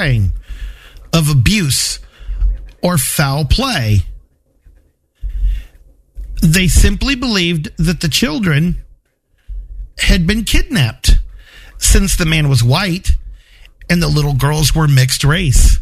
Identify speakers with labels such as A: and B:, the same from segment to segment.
A: sign of abuse or foul play. They simply believed that the children had been kidnapped since the man was white and the little girls were mixed race.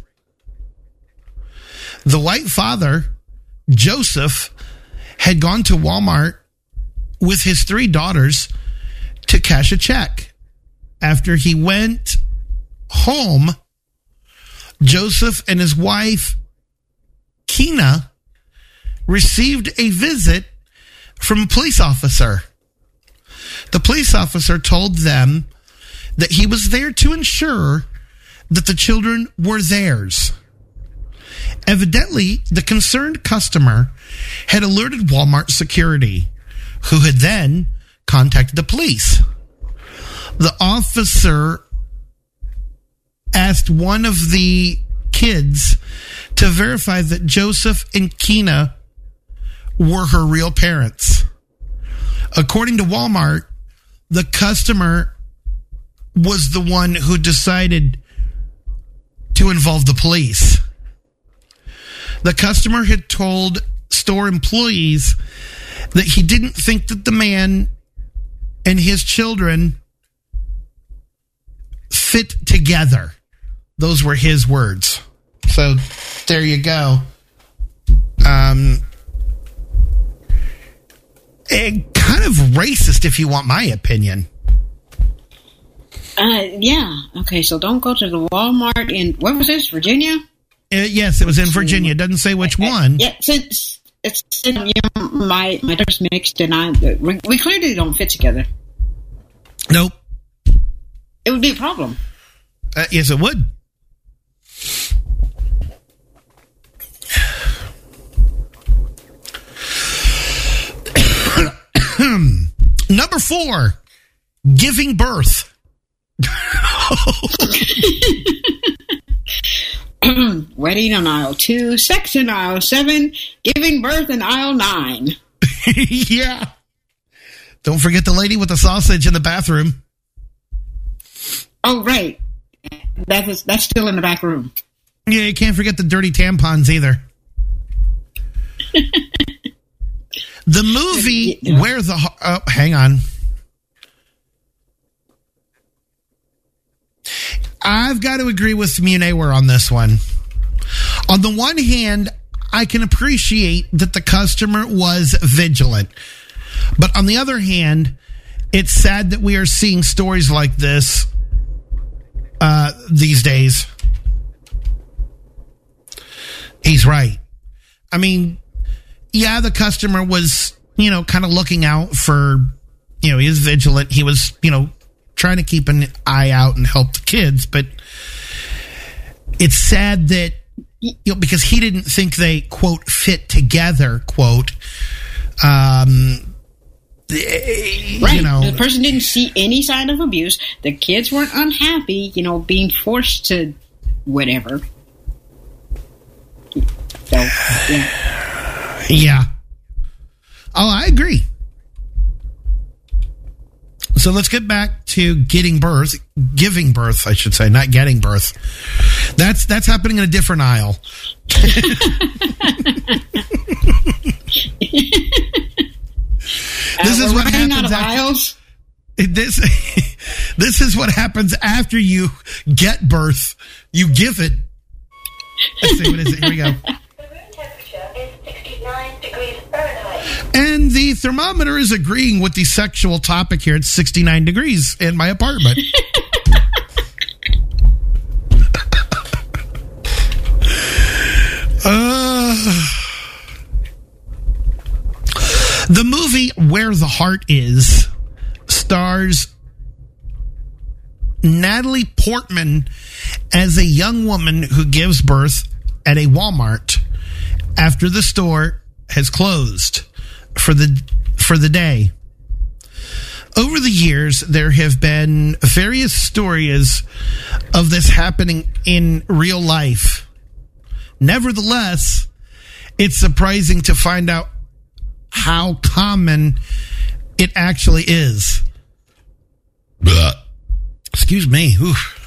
A: The white father, Joseph, had gone to Walmart with his 3 daughters to cash a check. After he went home, Joseph and his wife, Kina, received a visit from a police officer. The police officer told them that he was there to ensure that the children were theirs. Evidently, the concerned customer had alerted Walmart security, who had then contacted the police. The officer asked one of the kids to verify that Joseph and Kina were her real parents. According to Walmart, the customer was the one who decided to involve the police. The customer had told store employees that he didn't think that the man and his children fit together. Those were his words. So there you go. Kind of racist, if you want my opinion.
B: Yeah. Okay, so don't go to the Walmart in, what was this, Virginia?
A: Yes, it was in Virginia. It doesn't say which one.
B: Yeah, since it's my daughter's mixed and we clearly don't fit together.
A: Nope.
B: It would be a problem.
A: Yes, it would. Number 4, giving birth.
B: Wedding on aisle 2, sex in aisle 7, giving birth in aisle 9.
A: Yeah. Don't forget the lady with the sausage in the bathroom.
B: Oh, right. That's still in the back room.
A: Yeah, you can't forget the dirty tampons either. The movie Where the... hang on. I've got to agree with Munewer on this one. On the one hand, I can appreciate that the customer was vigilant. But on the other hand, it's sad that we are seeing stories like this these days. He's right. I mean, yeah, the customer was, kind of looking out for, he was vigilant. He was, trying to keep an eye out and help the kids. But it's sad that, because he didn't think they, quote, fit together, quote.
B: Right. The person didn't see any sign of abuse. The kids weren't unhappy, being forced to whatever. So, yeah.
A: Yeah. Oh, I agree. So let's get back to giving birth, I should say, not getting birth. That's happening in a different aisle. This is what happens aisles. This is what happens after you get birth. You give it. Let's see, what is it? Here we go.
C: The room temperature is 69 degrees Fahrenheit.
A: And the thermometer is agreeing with the sexual topic here. It's 69 degrees in my apartment. The movie Where the Heart Is stars Natalie Portman as a young woman who gives birth at a Walmart after the store has closed for the day. Over the years, there have been various stories of this happening in real life. Nevertheless, it's surprising to find out how common it actually is. Excuse me. Oof.